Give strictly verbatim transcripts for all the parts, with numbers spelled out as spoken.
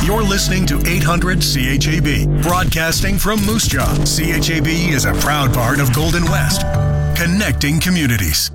You're listening to eight hundred C H A B, broadcasting from Moose Jaw. C H A B is a proud part of Golden West, connecting communities.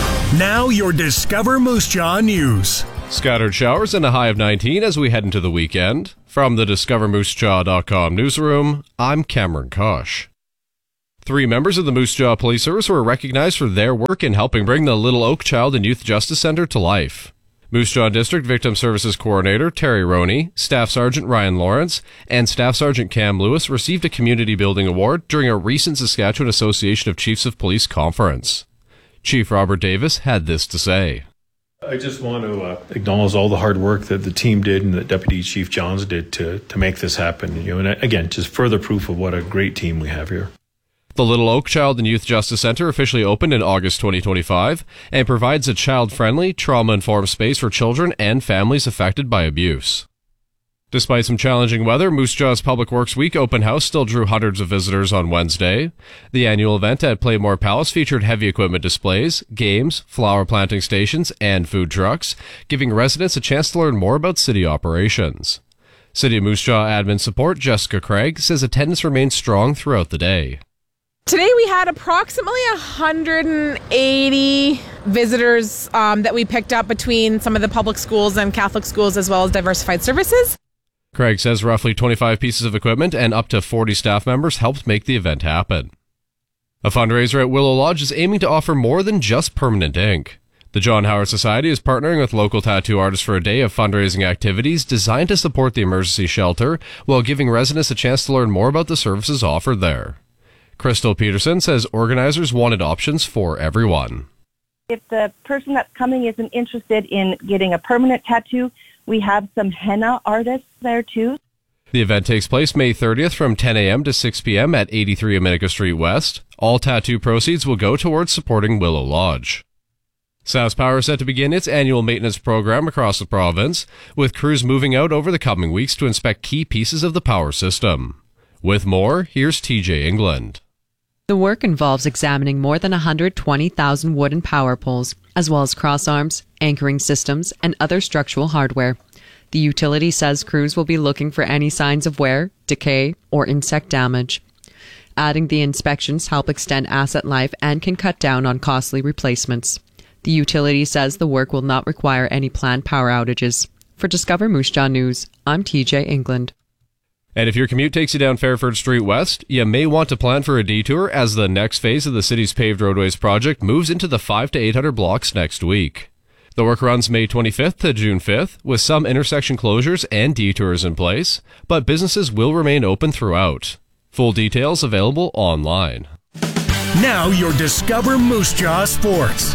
Now your Discover Moose Jaw news. Scattered showers and a high of nineteen as we head into the weekend. From the discover moose jaw dot com newsroom, I'm Cameron Kosh. Three members of the Moose Jaw Police Service were recognized for their work in helping bring the Little Oak Child and Youth Justice Center to life. Moose Jaw District Victim Services Coordinator Terry Roney, Staff Sergeant Ryan Lawrence, and Staff Sergeant Cam Lewis received a Community Building Award during a recent Saskatchewan Association of Chiefs of Police conference. Chief Robert Davis had this to say. I just want to uh, acknowledge all the hard work that the team did and that Deputy Chief Johns did to, to make this happen. You know, and again, just further proof of what a great team we have here. The Little Oak Child and Youth Justice Center officially opened in August twenty twenty-five and provides a child-friendly, trauma-informed space for children and families affected by abuse. Despite some challenging weather, Moose Jaw's Public Works Week open house still drew hundreds of visitors on Wednesday. The annual event at Playmore Palace featured heavy equipment displays, games, flower planting stations, and food trucks, giving residents a chance to learn more about city operations. City of Moose Jaw admin support Jessica Craig says attendance remained strong throughout the day. Today we had approximately one hundred eighty visitors um, that we picked up between some of the public schools and Catholic schools as well as diversified services. Craig says roughly twenty-five pieces of equipment and up to forty staff members helped make the event happen. A fundraiser at Willow Lodge is aiming to offer more than just permanent ink. The John Howard Society is partnering with local tattoo artists for a day of fundraising activities designed to support the emergency shelter while giving residents a chance to learn more about the services offered there. Crystal Peterson says organizers wanted options for everyone. If the person that's coming isn't interested in getting a permanent tattoo, we have some henna artists there too. The event takes place May thirtieth from ten a.m. to six p.m. at eighty-three Aminica Street West. All tattoo proceeds will go towards supporting Willow Lodge. SaskPower is set to begin its annual maintenance program across the province, with crews moving out over the coming weeks to inspect key pieces of the power system. With more, here's T J England. The work involves examining more than one hundred twenty thousand wooden power poles, as well as crossarms, anchoring systems, and other structural hardware. The utility says crews will be looking for any signs of wear, decay, or insect damage. Adding the inspections help extend asset life and can cut down on costly replacements. The utility says the work will not require any planned power outages. For Discover Moose Jaw News, I'm T J England. And if your commute takes you down Fairford Street West, you may want to plan for a detour as the next phase of the city's paved roadways project moves into the five to eight hundred blocks next week. The work runs May twenty-fifth to June fifth, with some intersection closures and detours in place, but businesses will remain open throughout. Full details available online. Now your Discover Moose Jaw Sports.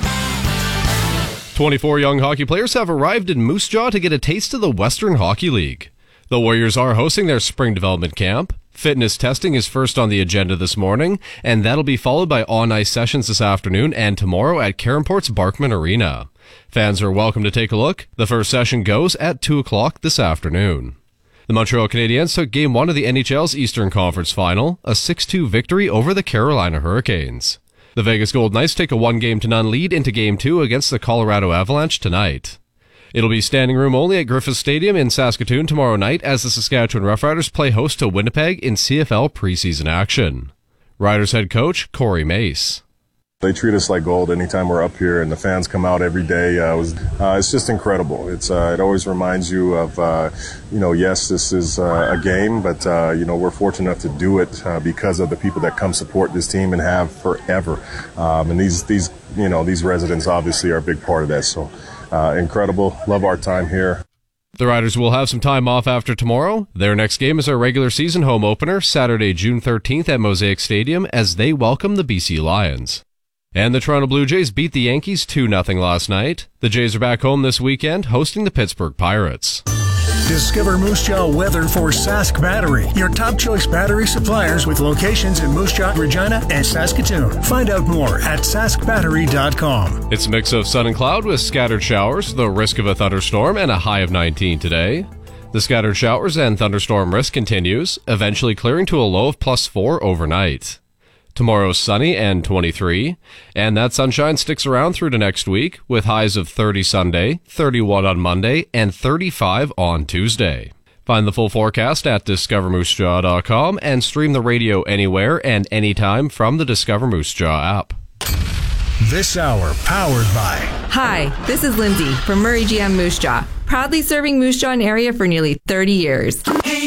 twenty-four young hockey players have arrived in Moose Jaw to get a taste of the Western Hockey League. The Warriors are hosting their spring development camp. Fitness testing is first on the agenda this morning, and that'll be followed by on-ice sessions this afternoon and tomorrow at Caronport's Barkman Arena. Fans are welcome to take a look. The first session goes at two o'clock this afternoon. The Montreal Canadiens took Game one of the N H L's Eastern Conference Final, a six two victory over the Carolina Hurricanes. The Vegas Golden Knights take a one-game to none lead into Game two against the Colorado Avalanche tonight. It'll be standing room only at Griffith Stadium in Saskatoon tomorrow night as the Saskatchewan Roughriders play host to Winnipeg in C F L preseason action. Riders head coach Corey Mace. They treat us like gold anytime we're up here, and the fans come out every day. Uh, it was, uh, it's just incredible. It's uh, it always reminds you of, uh, you know, yes, this is uh, a game, but uh, you know, we're fortunate enough to do it uh, because of the people that come support this team and have forever. Um, and these these you know these residents obviously are a big part of that. So. Uh, incredible. Love our time here. The Riders will have some time off after tomorrow. Their next game is our regular season home opener, Saturday, June thirteenth at Mosaic Stadium as they welcome the B C Lions. And the Toronto Blue Jays beat the Yankees two nothing last night. The Jays are back home this weekend, hosting the Pittsburgh Pirates. Discover Moose Jaw weather for Sask Battery, your top choice battery suppliers with locations in Moose Jaw, Regina, and Saskatoon. Find out more at sask battery dot com. It's a mix of sun and cloud with scattered showers, the risk of a thunderstorm, and a high of nineteen today. The scattered showers and thunderstorm risk continues, eventually clearing to a low of plus four overnight. Tomorrow's sunny and twenty-three, and that sunshine sticks around through to next week with highs of thirty Sunday, thirty-one on Monday, and thirty-five on Tuesday. Find the full forecast at discover moose jaw dot com and stream the radio anywhere and anytime from the Discover Moose Jaw app. This hour powered by... Hi, this is Lindsay from Murray G M Moose Jaw, proudly serving Moose Jaw area for nearly thirty years.